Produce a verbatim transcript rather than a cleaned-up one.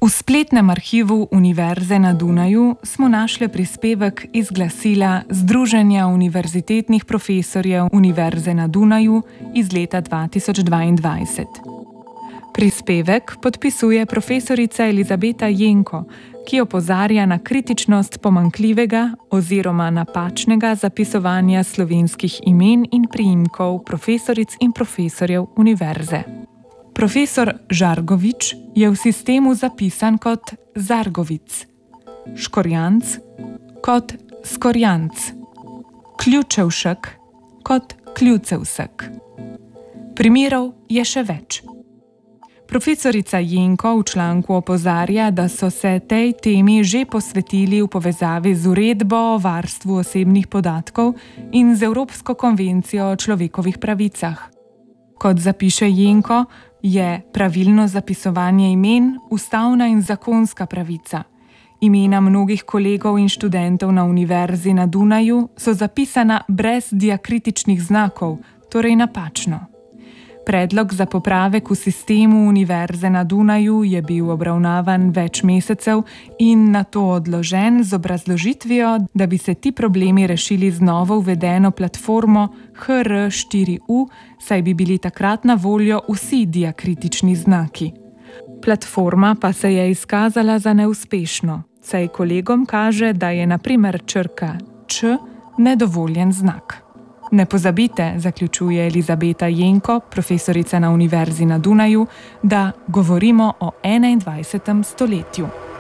V spletnem arhivu Univerze na Dunaju smo našli prispevek iz glasila Združenja univerzitetnih profesorjev Univerze na Dunaju iz leta dva tisoč dvaindvajset. Prispevek podpisuje profesorica Elizabeta Jenko, ki opozarja na kritičnost pomanjkljivega oziroma napačnega zapisovanja slovenskih imen in priimkov profesoric in profesorjev univerze. Profesor Žargovič je v sistemu zapisan kot Zargovic, Škorjanc kot Skorjanc, Ključevšek kot Kljucevsek. Primerov je še več. Profesorica Jenko v članku opozarja, da so se tej temi že posvetili v povezavi z uredbo o varstvu osebnih podatkov in z Evropsko konvencijo o človekovih pravicah. Kot zapiše Jenko, je pravilno zapisovanje imen ustavna in zakonska pravica. Imena mnogih kolegov in študentov na Univerzi na Dunaju so zapisana brez diakritičnih znakov, torej napačno. Predlog za popravek v sistemu Univerze na Dunaju je bil obravnavan več mesecev in nato odložen z obrazložitvijo, da bi se ti problemi rešili z novo uvedeno platformo H R štiri U, saj bi bili takrat na voljo vsi diakritični znaki. Platforma pa se je izkazala za neuspešno, saj kolegom kaže, da je na primer črka Č nedovoljen znak. Ne pozabite, zaključuje Elizabeta Jenko, profesorica na Univerzi na Dunaju, da govorimo o enaindvajsetem stoletju.